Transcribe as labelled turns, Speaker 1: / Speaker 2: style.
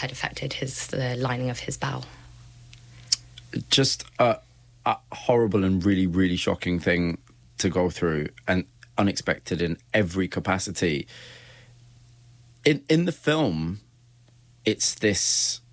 Speaker 1: had affected the lining of his bowel.
Speaker 2: Just a horrible and really, really shocking thing to go through, and unexpected in every capacity. In the film, it's this